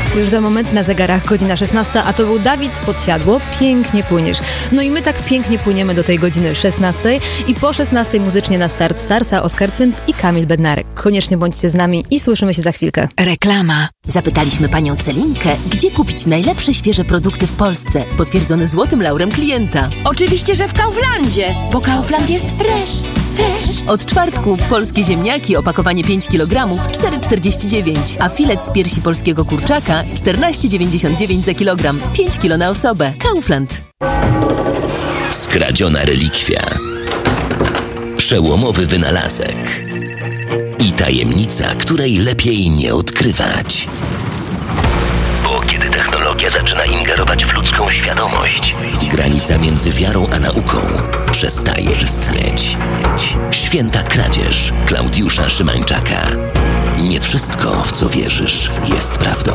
Już za moment na zegarach godzina 16, a to był Dawid Podsiadło. Pięknie płyniesz. No i my tak pięknie płyniemy do tej godziny 16 i po 16 muzycznie na start Sarsa, Oskar Cyms i Kamil Bednarek. Koniecznie bądźcie z nami i słyszymy się za chwilkę. Reklama. Zapytaliśmy panią Celinkę, gdzie kupić najlepsze świeże produkty w Polsce, potwierdzone złotym laurem klienta. Oczywiście, że w Kauflandzie, bo Kaufland jest fresh. Od czwartku polskie ziemniaki, opakowanie 5 kg, 4,49, a filet z piersi polskiego kurczaka 14,99 za kilogram, 5 kg na osobę. Kaufland. Skradziona relikwia, przełomowy wynalazek i tajemnica, której lepiej nie odkrywać. Bo kiedy technologia zaczyna ingerować w ludzką świadomość, granica między wiarą a nauką przestaje istnieć. Święta kradzież Klaudiusza Szymańczaka. Nie wszystko, w co wierzysz, jest prawdą.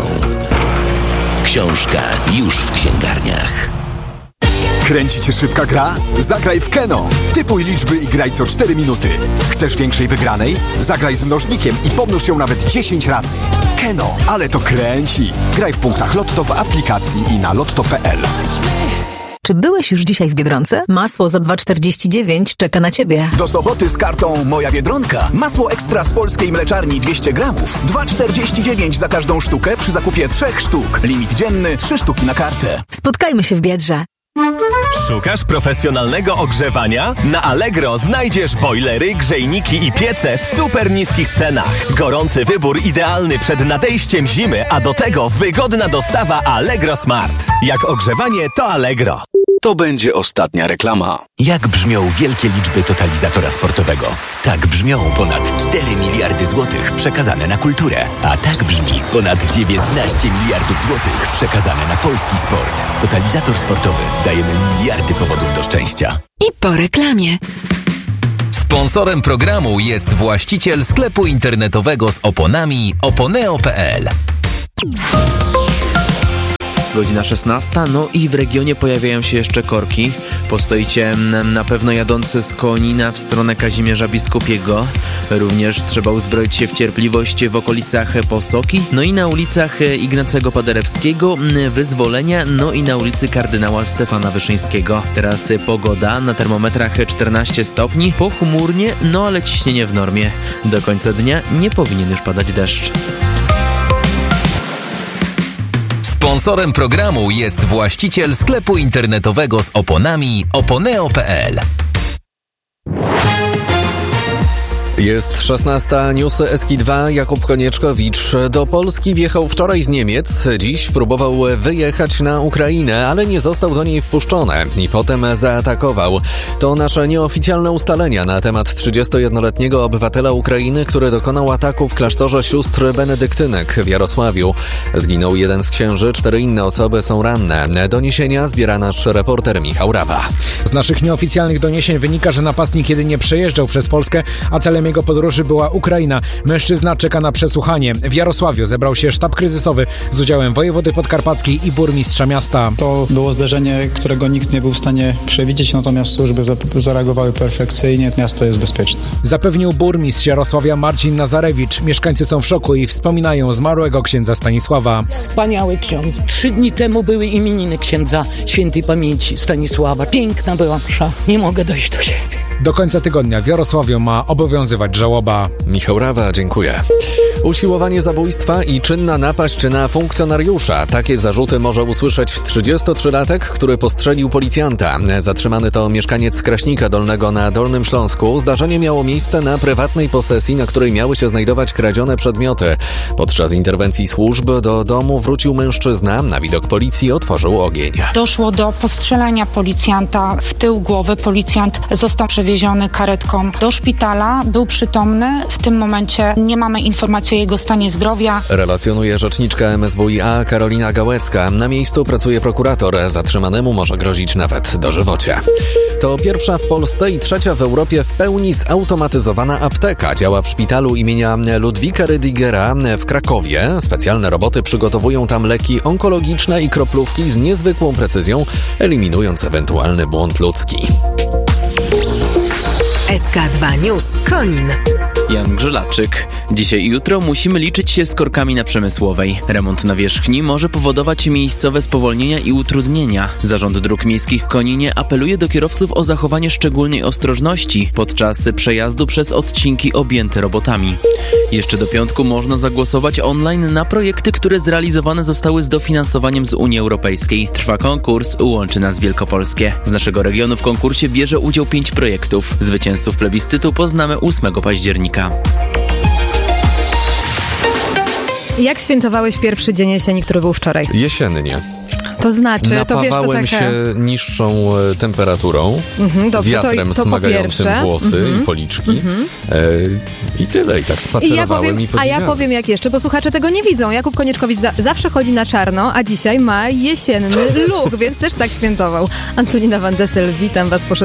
Książka już w księgarniach. Kręci cię szybka gra? Zagraj w Keno. Typuj liczby i graj co 4 minuty. Chcesz większej wygranej? Zagraj z mnożnikiem i pomnóż ją nawet 10 razy. Keno, ale to kręci. Graj w punktach Lotto w aplikacji i na lotto.pl. Czy byłeś już dzisiaj w Biedronce? Masło za 2,49 czeka na Ciebie. Do soboty z kartą Moja Biedronka. Masło ekstra z polskiej mleczarni 200 gramów. 2,49 za każdą sztukę przy zakupie 3 sztuk. Limit dzienny 3 sztuki na kartę. Spotkajmy się w Biedrze. Szukasz profesjonalnego ogrzewania? Na Allegro znajdziesz bojlery, grzejniki i piece w super niskich cenach. Gorący wybór idealny przed nadejściem zimy, a do tego wygodna dostawa Allegro Smart. Jak ogrzewanie to Allegro. To będzie ostatnia reklama. Jak brzmią wielkie liczby totalizatora sportowego? Tak brzmią ponad 4 miliardy złotych przekazane na kulturę. A tak brzmi ponad 19 miliardów złotych przekazane na polski sport. Totalizator sportowy. Dajemy miliardy powodów do szczęścia. I po reklamie. Sponsorem programu jest właściciel sklepu internetowego z oponami oponeo.pl. Godzina 16, no i w regionie pojawiają się jeszcze korki. Postoicie na pewno jadący z Konina w stronę Kazimierza Biskupiego. Również trzeba uzbroić się w cierpliwość w okolicach Posoki, no i na ulicach Ignacego Paderewskiego, Wyzwolenia, no i na ulicy Kardynała Stefana Wyszyńskiego. Teraz pogoda, na termometrach 14 stopni, pochmurnie, no ale ciśnienie w normie. Do końca dnia nie powinien już padać deszcz. Sponsorem programu jest właściciel sklepu internetowego z oponami oponeo.pl. Jest 16, newsy Eski2. Jakub Konieczkowicz do Polski wjechał wczoraj z Niemiec. Dziś próbował wyjechać na Ukrainę, ale nie został do niej wpuszczony i potem zaatakował. To nasze nieoficjalne ustalenia na temat 31-letniego obywatela Ukrainy, który dokonał ataku w klasztorze sióstr benedyktynek w Jarosławiu. Zginął jeden z księży, 4 inne osoby są ranne. Doniesienia zbiera nasz reporter Michał Rawa. Z naszych nieoficjalnych doniesień wynika, że napastnik jedynie przejeżdżał przez Polskę, a celem jego podróży była Ukraina. Mężczyzna czeka na przesłuchanie. W Jarosławiu zebrał się sztab kryzysowy z udziałem wojewody podkarpackiej i burmistrza miasta. To było zdarzenie, którego nikt nie był w stanie przewidzieć, natomiast służby zareagowały perfekcyjnie. Miasto jest bezpieczne. Zapewnił burmistrz Jarosławia Marcin Nazarewicz. Mieszkańcy są w szoku i wspominają zmarłego księdza Stanisława. Wspaniały ksiądz. 3 dni temu były imieniny księdza świętej pamięci Stanisława. Piękna była msza. Nie mogę dojść do siebie. Do końca tygodnia w Jarosławiu ma obowiązywać żałoba. Michał Rawa, dziękuję. Usiłowanie zabójstwa i czynna napaść na funkcjonariusza. Takie zarzuty może usłyszeć 33-latek, który postrzelił policjanta. Zatrzymany to mieszkaniec Kraśnika Dolnego na Dolnym Śląsku. Zdarzenie miało miejsce na prywatnej posesji, na której miały się znajdować kradzione przedmioty. Podczas interwencji służb do domu wrócił mężczyzna. Na widok policji otworzył ogień. Doszło do postrzelenia policjanta w tył głowy. Policjant został przewieziony karetką do szpitala. Był przytomny. W tym momencie nie mamy informacji o jego stanie zdrowia. Relacjonuje rzeczniczka MSWiA Karolina Gałecka. Na miejscu pracuje prokurator. Zatrzymanemu może grozić nawet dożywocie. To pierwsza w Polsce i trzecia w Europie w pełni zautomatyzowana apteka. Działa w szpitalu imienia Ludwika Rüdigera w Krakowie. Specjalne roboty przygotowują tam leki onkologiczne i kroplówki z niezwykłą precyzją, eliminując ewentualny błąd ludzki. SK2 News Konin. Jan Grzelaczyk. Dzisiaj i jutro musimy liczyć się z korkami na Przemysłowej. Remont nawierzchni może powodować miejscowe spowolnienia i utrudnienia. Zarząd Dróg Miejskich w Koninie apeluje do kierowców o zachowanie szczególnej ostrożności podczas przejazdu przez odcinki objęte robotami. Jeszcze do piątku można zagłosować online na projekty, które zrealizowane zostały z dofinansowaniem z Unii Europejskiej. Trwa konkurs Łączy Nas Wielkopolskie. Z naszego regionu w konkursie bierze udział 5 projektów. Zwycięzców plebiscytu poznamy 8 października. Jak świętowałeś pierwszy dzień jesieni, który był wczoraj? Jesiennie. To znaczy, napawałem się niższą temperaturą, dobrze, wiatrem to smagającym włosy i policzki. I tyle. I tak spacerowałem i podziwiałem. A ja powiem jak jeszcze, bo słuchacze tego nie widzą. Jakub Konieczkowicz zawsze chodzi na czarno, a dzisiaj ma jesienny look, więc też tak świętował. Antonina Van Dessel, witam was po